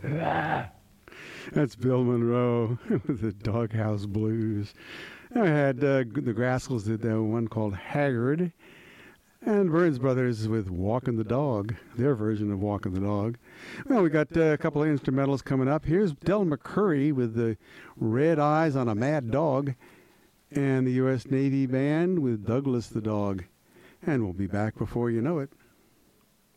That's Bill Monroe with the Doghouse Blues. I had the Grassels did that one called Haggard. And Burns Brothers with Walking the Dog, their version of Walking the Dog. Well, we got a couple of instrumentals coming up. Here's Del McCoury with the Red Eyes on a Mad Dog, and the U.S. Navy Band with Douglas the Dog. And we'll be back before you know it.